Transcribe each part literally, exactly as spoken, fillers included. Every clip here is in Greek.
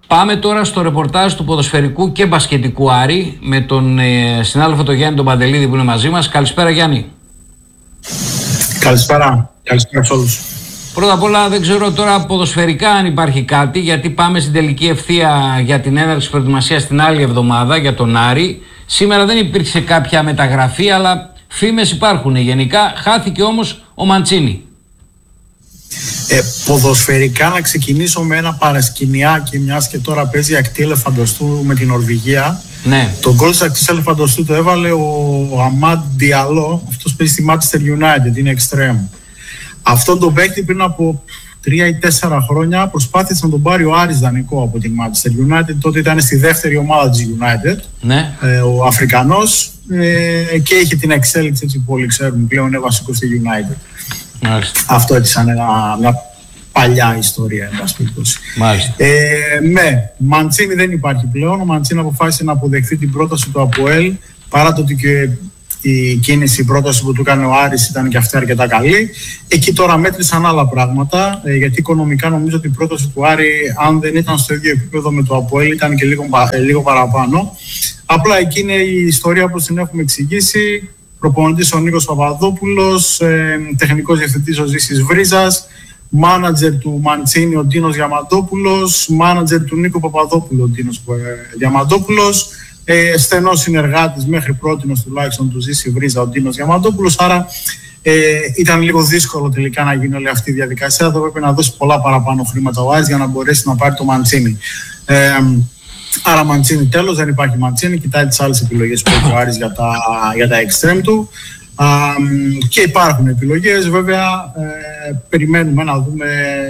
Πάμε τώρα στο ρεπορτάζ του ποδοσφαιρικού και μπασκετικού Άρη με τον ε, συνάδελφο τον Γιάννη τον Παντελίδη που είναι μαζί μας. Καλησπέρα Γιάννη. Καλησπέρα. Καλησπέρα σε όλους. Πρώτα απ' όλα δεν ξέρω τώρα ποδοσφαιρικά αν υπάρχει κάτι, γιατί πάμε στην τελική ευθεία για την έναρξη προετοιμασίας την άλλη εβδομάδα για τον Άρη. Σήμερα δεν υπήρξε κάποια μεταγραφή, αλλά φήμες υπάρχουν γενικά. Χάθηκε όμως ο Μαντσίνη. Ε, ποδοσφαιρικά να ξεκινήσω με ένα παρασκηνιάκι, μιας και τώρα παίζει ακτή ελεφαντοστού με την Νορβηγία. Ναι. Το γκολ της ακτής ελεφαντοστού το έβαλε ο, ο Αμάντ Διαλό, αυτός παίζει στη Manchester United, είναι extreme. Αυτόν τον παίκτη πριν από τρία ή τέσσερα χρόνια προσπάθησε να τον πάρει ο Άρης δανεικό από την Manchester United. Τότε ήταν στη δεύτερη ομάδα της United, ναι. ε, ο Αφρικανός, ε, και είχε την εξέλιξη, έτσι που όλοι ξέρουν, πλέον είναι βασικός στη United. Μάλιστα. Αυτό έτσι σαν ένα, μια παλιά ιστορία, εν πάση περιπτώσει. Ε, ναι, Μαντσίνη δεν υπάρχει πλέον. Ο Μαντσίνη αποφάσισε να αποδεχθεί την πρόταση του ΑΠΟΕΛ, παρά το ότι και η κίνηση, η πρόταση που του έκανε ο Άρης ήταν και αυτή αρκετά καλή. Εκεί τώρα μέτρησαν άλλα πράγματα, ε, γιατί οικονομικά νομίζω ότι η πρόταση του Άρη, αν δεν ήταν στο ίδιο επίπεδο με το ΑΠΟΕΛ, ήταν και λίγο, ε, λίγο παραπάνω. Απλά εκεί είναι η ιστορία όπως την έχουμε εξηγήσει. Προπονητής ο Νίκος Παπαδόπουλος, ε, τεχνικός διευθυντής ο Ζήσης Βρίζας, μάνατζερ του Μαντσίνη ο Ντίνος Διαμαντόπουλος, μάνατζερ του Νίκο Παπαδόπουλου ο Ντίνος ε, Διαμαντόπουλος, ε, στενός συνεργάτης μέχρι πρότινος τουλάχιστον του Ζήση Βρίζα ο Ντίνος Διαμαντόπουλος. Άρα ε, ήταν λίγο δύσκολο τελικά να γίνει όλη αυτή η διαδικασία. Θα έπρεπε να δώσει πολλά παραπάνω χρήματα ο Άρης για να μπορέσει να πάρει το Μαντσίνη. Ε, Άρα Μαντσίνη τέλος, δεν υπάρχει Μαντσίνη, κοιτάει τις άλλες επιλογές που έχει ο Άρης για τα, για τα extreme του. Α, και υπάρχουν επιλογές, βέβαια ε, περιμένουμε να δούμε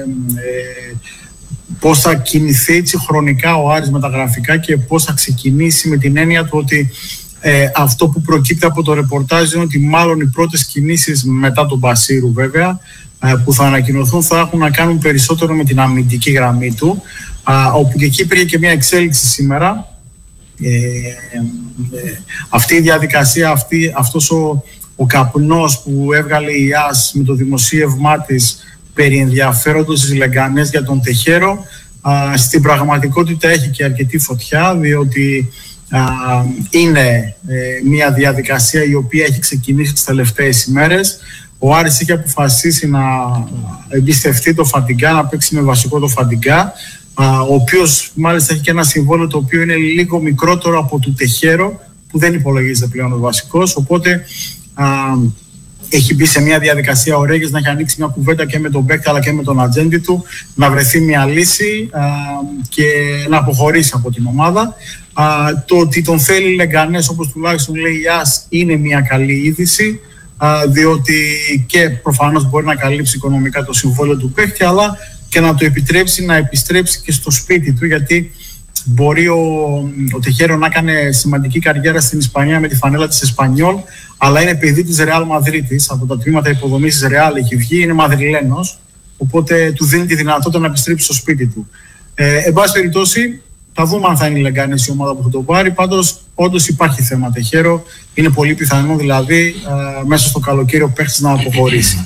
ε, πώς θα κινηθεί έτσι χρονικά ο Άρης με τα γραφικά και πώς θα ξεκινήσει, με την έννοια του ότι ε, αυτό που προκύπτει από το ρεπορτάζ είναι ότι μάλλον οι πρώτες κινήσεις μετά τον Μπασίρου βέβαια ε, που θα ανακοινωθούν θα έχουν να κάνουν περισσότερο με την αμυντική γραμμή του. Uh, όπου και εκεί υπήρχε και μια εξέλιξη σήμερα. Ε, ε, αυτή η διαδικασία, αυτή, αυτός ο, ο καπνός που έβγαλε η ΙΑΣ με το δημοσίευμά της περί ενδιαφέροντος στις Λεγκανές για τον Τεχέρο, uh, στην πραγματικότητα έχει και αρκετή φωτιά, διότι uh, είναι ε, μια διαδικασία η οποία έχει ξεκινήσει τις τελευταίες ημέρες. Ο Άρης είχε αποφασίσει να εμπιστευτεί το Φαντιγκά, να παίξει με βασικό το Φαντιγκά, ο οποίος μάλιστα έχει και ένα συμβόλαιο το οποίο είναι λίγο μικρότερο από του Τεχέρο, που δεν υπολογίζεται πλέον ο βασικός, οπότε α, έχει μπει σε μια διαδικασία ο Ρέγες να έχει ανοίξει μια κουβέντα και με τον παίκτη αλλά και με τον ατζέντη του, να βρεθεί μια λύση α, και να αποχωρήσει από την ομάδα. Α, το ότι τον θέλει Λεγκανές, όπως τουλάχιστον λέει η ΙΑΣ, είναι μια καλή είδηση, α, διότι και προφανώς μπορεί να καλύψει οικονομικά το συμβόλαιο του παίκτη, αλλά και να το επιτρέψει να επιστρέψει και στο σπίτι του, γιατί μπορεί ο, ο Τεχέρο να έκανε σημαντική καριέρα στην Ισπανία με τη φανέλα της Εσπανιόλ, αλλά είναι παιδί της Ρεάλ Μαδρίτης, από τα τμήματα υποδομής της Ρεάλ έχει βγει, είναι Μαδριλένος, οπότε του δίνει τη δυνατότητα να επιστρέψει στο σπίτι του. Ε, εν πάση περιπτώσει, θα δούμε αν θα είναι η Λεγκάνες η ομάδα που θα τον πάρει. Πάντως, όντως υπάρχει θέμα Τεχέρο, είναι πολύ πιθανό δηλαδή ε, μέσα στο καλοκαίρι ο παίκτης να αποχωρήσει.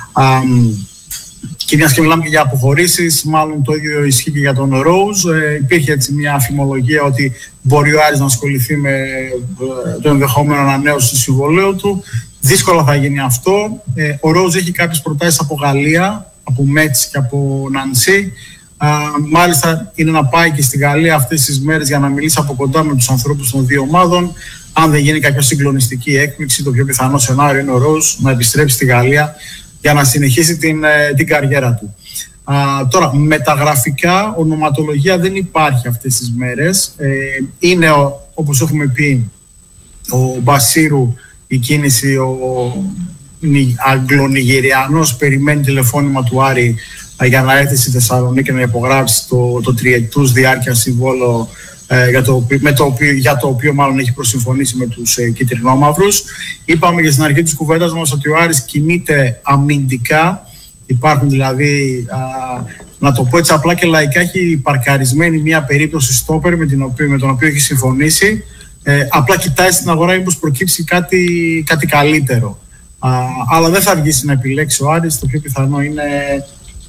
Και μιας και μιλάμε και για αποχωρήσεις, μάλλον το ίδιο ισχύει και για τον Rose. Ε, υπήρχε έτσι μια αφημολογία ότι μπορεί ο Άρης να ασχοληθεί με ε, το ενδεχόμενο ανανέωση του συμβολέου του. Δύσκολα θα γίνει αυτό. Ε, ο Rose έχει κάποιες προτάσεις από Γαλλία, από Μέτς και από Νανσί. Ε, μάλιστα είναι να πάει και στη Γαλλία αυτές τις μέρες για να μιλήσει από κοντά με τους ανθρώπους των δύο ομάδων. Αν δεν γίνει κάποια συγκλονιστική έκπληξη, το πιο πιθανό σενάριο είναι ο Rose να επιστρέψει στη Γαλλία για να συνεχίσει την, την καριέρα του. Α, τώρα, μεταγραφικά, ονοματολογία δεν υπάρχει αυτές τις μέρες. Ε, είναι, όπως έχουμε πει, ο Μπασίρου, η κίνηση, ο Αγγλονιγηριανός περιμένει τηλεφώνημα του Άρη για να έρθει στη Θεσσαλονίκη και να υπογράψει το, το τριετούς διάρκεια συμβόλο ε, για, το, με το οποίο, για το οποίο μάλλον έχει προσυμφωνήσει με τους ε, κυτρινόμαυρους. Είπαμε και στην αρχή της κουβέντας μας ότι ο Άρης κινείται αμυντικά. Υπάρχουν δηλαδή, α, να το πω έτσι απλά και λαϊκά, έχει παρκαρισμένη μια περίπτωση στόπερ με, την οποία, με τον οποίο έχει συμφωνήσει. Ε, απλά κοιτάει στην αγορά μήπως προκύψει κάτι, κάτι καλύτερο. Α, αλλά δεν θα αργήσει να επιλέξει ο Άρης. Το πιο πιθανό είναι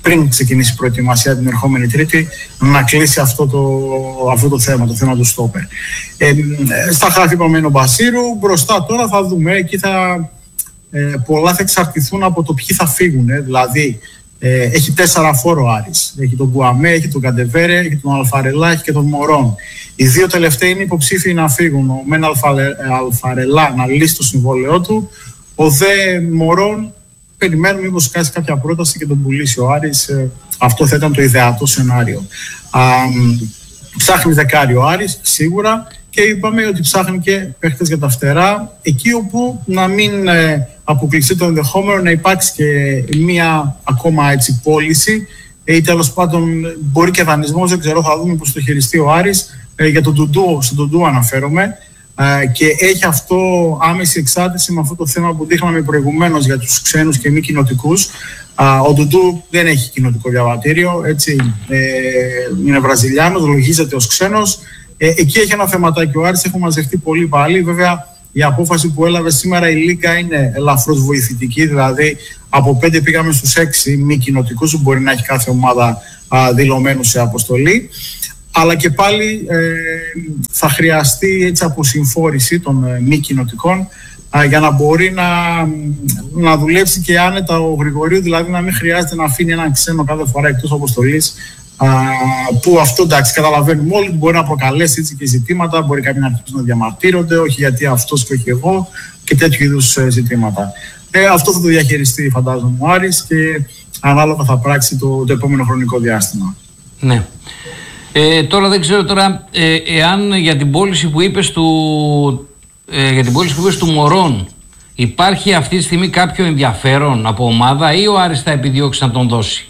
πριν ξεκινήσει η προετοιμασία την ερχόμενη Τρίτη, να κλείσει αυτό το, αυτό το θέμα, το θέμα του στόπερ. Ε, στα χάφη είπαμε είναι ο Μπασίρου, μπροστά τώρα θα δούμε, εκεί θα, ε, πολλά θα εξαρτηθούν από το ποιοι θα φύγουν, ε, δηλαδή ε, έχει τέσσερα φόρο Άρης, έχει τον Κουαμέ, έχει τον Καντεβέρε, έχει τον Αλφαρελά, έχει και τον Μωρόν. Οι δύο τελευταίοι είναι υποψήφιοι να φύγουν, ο Μεν Αλφαρελά να λύσει το συμβόλαιό του, ο Δε Μωρόν περιμένουμε μήπως κάνει κάποια πρόταση και τον πουλήσει ο Άρης. Ε, αυτό θα ήταν το ιδεατό σενάριο. Α, ψάχνει δεκάρι ο Άρης, σίγουρα, και είπαμε ότι ψάχνει και παίχτες για τα φτερά, εκεί όπου να μην ε, αποκλειστεί το ενδεχόμενο να υπάρξει και μία ακόμα έτσι πώληση ή τέλος πάντων μπορεί και δανεισμός, δεν ξέρω, θα δούμε πώς το χειριστεί ο Άρης. Ε, για τον Ντουντού, στον Ντουντού αναφέρομαι. Uh, και έχει αυτό άμεση εξάρτηση με αυτό το θέμα που δείχναμε προηγουμένως για τους ξένους και μη κοινοτικούς. Uh, ο Ντουντού δεν έχει κοινοτικό διαβατήριο, έτσι, ε, είναι Βραζιλιάνος, λογίζεται ως ξένος. Ε, εκεί έχει ένα θεματάκι ο Άρης, έχουν μαζευτεί πολύ πάλι. Βέβαια, η απόφαση που έλαβε σήμερα η Λίγκα είναι ελαφρώς βοηθητική, δηλαδή από πέντε πήγαμε στους έξι μη κοινοτικούς που μπορεί να έχει κάθε ομάδα uh, δηλωμένους σε αποστολή. Αλλά και πάλι ε, θα χρειαστεί έτσι αποσυμφόρηση των ε, μη κοινοτικών ε, για να μπορεί να, να δουλέψει και άνετα ο Γρηγορίου, δηλαδή να μην χρειάζεται να αφήνει έναν ξένο κάθε φορά εκτός αποστολής, ε, που αυτό εντάξει καταλαβαίνουμε όλοι ότι μπορεί να προκαλέσει έτσι και ζητήματα, μπορεί κάποιοι να αρχίσουν να διαμαρτύρονται, όχι γιατί αυτός και όχι εγώ και τέτοιου είδους ε, ζητήματα. Ε, αυτό θα το διαχειριστεί φαντάζομαι ο Άρης και ανάλογα θα πράξει το, το επόμενο χρονικό διάστημα. Ναι. Ε, τώρα δεν ξέρω τώρα ε, εάν για την πώληση που είπες του, ε, για την πώληση που είπες του Μωρόν υπάρχει αυτή τη στιγμή κάποιο ενδιαφέρον από ομάδα ή ο Άρης θα επιδιώξει να τον δώσει?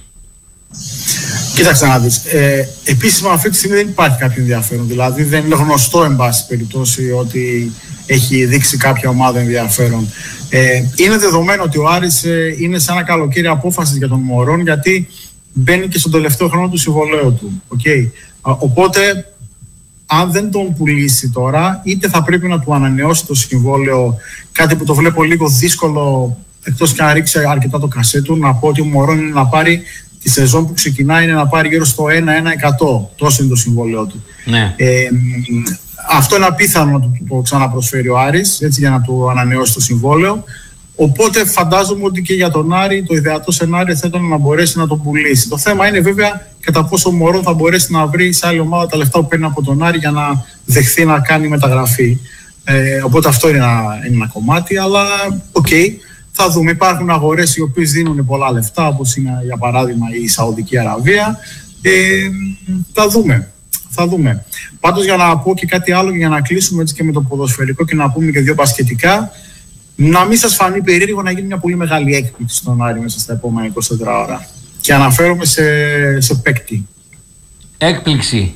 Κοίταξε να δεις. Ε, επίσημα αυτή τη στιγμή δεν υπάρχει κάποιο ενδιαφέρον. Δηλαδή δεν είναι γνωστό εν πάση περιπτώσει ότι έχει δείξει κάποια ομάδα ενδιαφέρον. Ε, είναι δεδομένο ότι ο Άρης ε, είναι σε ένα καλοκαίρι απόφασης για τον Μωρόν γιατί μπαίνει και στον τελευταίο χρόνο του συμβολέου του. Okay. Οπότε, αν δεν τον πουλήσει τώρα, είτε θα πρέπει να του ανανεώσει το συμβόλαιο, κάτι που το βλέπω λίγο δύσκολο, εκτός και να ρίξει αρκετά το κασέ του, να πω ότι ο Μωρόν είναι να πάρει τη σεζόν που ξεκινάει, είναι να πάρει γύρω στο ένα ένα εκατό. Τόσο είναι το συμβόλαιο του. Ναι. Ε, αυτό είναι απίθανο να του το ξαναπροσφέρει ο Άρης, έτσι, για να του ανανεώσει το συμβόλαιο. Οπότε φαντάζομαι ότι και για τον Άρη το ιδεατό σενάριο θα ήταν να μπορέσει να τον πουλήσει. Το θέμα είναι βέβαια κατά πόσο ο Μωρόν θα μπορέσει να βρει σε άλλη ομάδα τα λεφτά που παίρνει από τον Άρη για να δεχθεί να κάνει μεταγραφή. Ε, οπότε αυτό είναι ένα, είναι ένα κομμάτι, αλλά οκ, okay, θα δούμε. Υπάρχουν αγορές οι οποίες δίνουν πολλά λεφτά, όπως είναι για παράδειγμα η Σαουδική Αραβία. Ε, θα δούμε. Θα δούμε. Πάντως για να πω και κάτι άλλο και για να κλείσουμε έτσι και με το ποδοσφαιρικό και να πούμε και δύο μπασκετικά. Να μην σας φανεί περίεργο να γίνει μια πολύ μεγάλη έκπληξη στον Άρη μέσα στα επόμενα είκοσι τέσσερις ώρα. Και αναφέρομαι σε, σε παίκτη. Έκπληξη.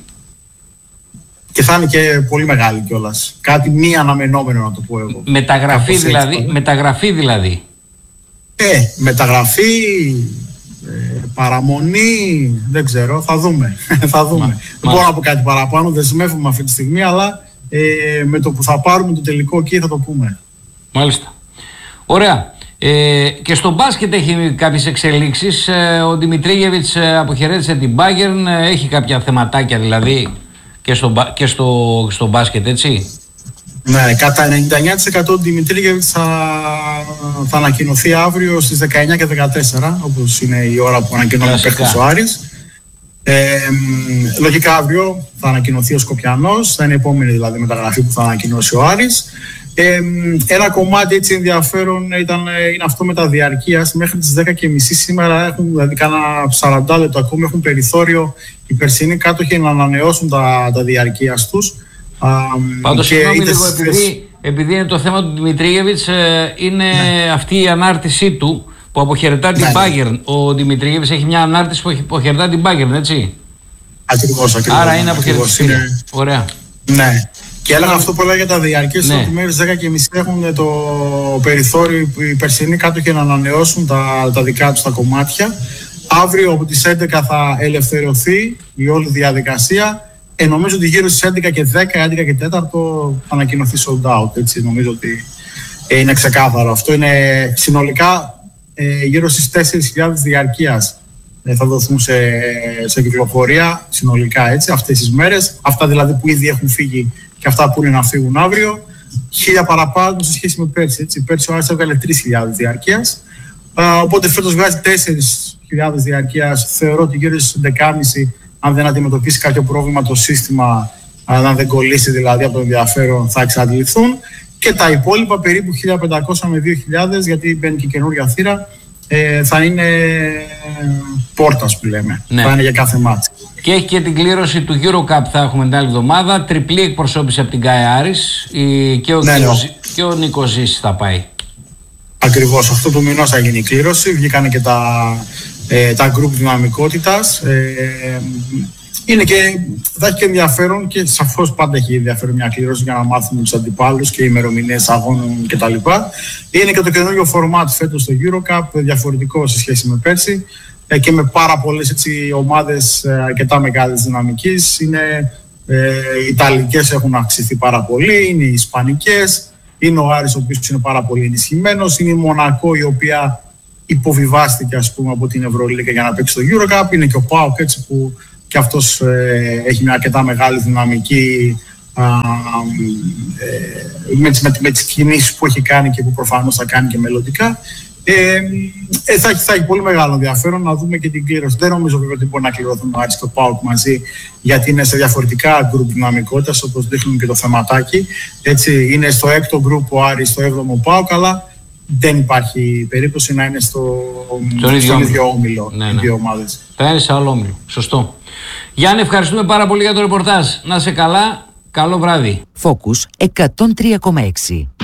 Και θα είναι και πολύ μεγάλη κιόλας. Κάτι μη αναμενόμενο να το πω εγώ. Μεταγραφή δηλαδή, έτσι, μεταγραφή δηλαδή. Ε, μεταγραφή, ε, παραμονή, δεν ξέρω, θα δούμε. θα δούμε. Μα, δεν μπορώ να πω κάτι παραπάνω, δεσμεύομαι αυτή τη στιγμή, αλλά ε, με το που θα πάρουμε το τελικό εκεί θα το πούμε. Μάλιστα. Ωραία. Ε, και στο μπάσκετ έχει κάποιες εξελίξεις. Ε, ο Δημητρίγεβιτς ε, αποχαιρέτησε την Bayern. Ε, έχει κάποια θεματάκια δηλαδή και στο, και στο, στο μπάσκετ, έτσι. Ναι, κατά ενενήντα εννέα τοις εκατό ο Δημητρίγεβιτς θα, θα ανακοινωθεί αύριο στις δεκαεννιά και δεκατέσσερα, όπως είναι η ώρα που ανακοινώνει ο παίκτης ο Άρης. Ε, λογικά αύριο θα ανακοινωθεί ο Σκοπιανός, θα είναι η επόμενη δηλαδή μεταγραφή που θα ανακοινώσει ο Άρης. Ε, ένα κομμάτι έτσι ενδιαφέρον ήταν, είναι αυτό με τα διαρκείας. Μέχρι τις δέκα και μισή σήμερα έχουν, δηλαδή κάνα σαράντα λεπτό ακόμη, έχουν περιθώριο οι περσινοί κάτοχοι να ανανεώσουν τα, τα διαρκείας τους. Πάντως συγγνώμη λίγο, επειδή, επειδή είναι το θέμα του Δημητρίγεβιτς, είναι ναι. αυτή η ανάρτησή του που αποχαιρετά την ναι, Bayern. Ναι. Ο Δημητρίγεβιτς έχει μια ανάρτηση που αποχαιρετά την Bayern, έτσι. Ακριβώς, ακριβώς. Άρα είναι αποχαιρετιστήρια. Είναι... Ωραία. Ναι. Και έλεγα αυτό που έλεγα για τα διαρκείας, ναι. ότι μέχρι τις δέκα και μισή έχουν το περιθώριο οι περσινοί κάτοχοι να ανανεώσουν τα, τα δικά τους τα κομμάτια. Αύριο από τις έντεκα θα ελευθερωθεί η όλη διαδικασία. Ε, νομίζω ότι γύρω στις έντεκα και δέκα, έντεκα και τέσσερα θα ανακοινωθεί sold out. Έτσι. Νομίζω ότι ε, είναι ξεκάθαρο. Αυτό είναι συνολικά ε, γύρω στις τέσσερις χιλιάδες διαρκείας ε, θα δοθούν σε, σε κυκλοφορία συνολικά έτσι, αυτές τις μέρες. Αυτά δηλαδή που ήδη έχουν φύγει και αυτά που είναι να φύγουν αύριο. Χίλια παραπάνω σε σχέση με πέρσι. Έτσι. Πέρσι ο Άρης έβγαλε τρεις χιλιάδες διαρκείας. Οπότε φέτος βγάζει τέσσερις χιλιάδες διαρκείας. Θεωρώ ότι γύρω στις έντεκα αν δεν αντιμετωπίσει κάποιο πρόβλημα το σύστημα, αν δεν κολλήσει δηλαδή από το ενδιαφέρον, θα εξαντληθούν. Και τα υπόλοιπα περίπου χίλια πεντακόσια με δύο χιλιάδες, γιατί μπαίνει και καινούργια θύρα, ε, θα είναι πόρτας που λέμε. Ναι. Θα είναι για κάθε μάτι. Και έχει και την κλήρωση του EuroCup θα έχουμε την άλλη εβδομάδα. Τριπλή εκπροσώπηση από την ΚΑΕ Άρης. Και ο, ναι, ναι. Και ο Νίκος Ζήσης θα πάει. Ακριβώς. Αυτό του μηνός θα γίνει η κλήρωση. Βγήκανε και τα, ε, τα group δυναμικότητας. Ε, είναι και, θα έχει και ενδιαφέρον και σαφώς πάντα έχει ενδιαφέρον μια κλήρωση για να μάθουμε τους αντιπάλους και ημερομηνίες αγώνων κτλ. Είναι και το καινούργιο format φέτος στο EuroCup, διαφορετικό σε σχέση με πέρσι και με πάρα πολλές έτσι, ομάδες αρκετά μεγάλης δυναμικής. Είναι, ε, οι Ιταλικές έχουν αυξηθεί πάρα πολύ, είναι οι Ισπανικές, είναι ο Άρης ο οποίος είναι πάρα πολύ ενισχυμένος, είναι η Μονακό η οποία υποβιβάστηκε ας πούμε, από την Ευρωλίγα για να παίξει στο EuroCup, είναι και ο ΠΑΟΚ έτσι που και αυτός ε, έχει μια αρκετά μεγάλη δυναμική α, ε, με, τις, με, με τις κινήσεις που έχει κάνει και που προφανώς θα κάνει και μελλοντικά. Ε, ε, θα, θα έχει πολύ μεγάλο ενδιαφέρον να δούμε και την κλήρωση. Δεν νομίζω βέβαια ότι μπορεί να κληρωθούν ο Άρης και ο ΠΑΟΚ μαζί, γιατί είναι σε διαφορετικά γκρουπ δυναμικότητας, όπως δείχνουν και το θεματάκι. Έτσι, είναι στο έκτο γκρουπ ο Άρης, στο έβδομο ο ΠΑΟΚ, αλλά δεν υπάρχει περίπτωση να είναι στο, στον ίδιο, ίδιο όμιλο ναι, ναι. οι δύο ομάδες. Θα είναι σε άλλο όμιλο. Σωστό. Γιάννη, ευχαριστούμε πάρα πολύ για το ρεπορτάζ. Να είσαι καλά. Καλό βράδυ. Focus εκατόν τρία κόμμα έξι.